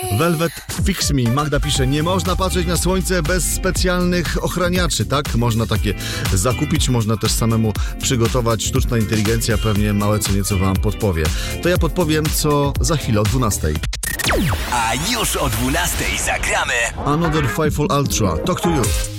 Velvet Fix Me. Magda pisze, nie można patrzeć na słońce bez specjalnych ochraniaczy, tak? Można takie zakupić, można też samemu przygotować. Sztuczna inteligencja pewnie małe co nieco wam podpowie. To ja podpowiem, co za chwilę o 12:00. A już o 12:00 zagramy Another Fightful Ultra. Talk to You.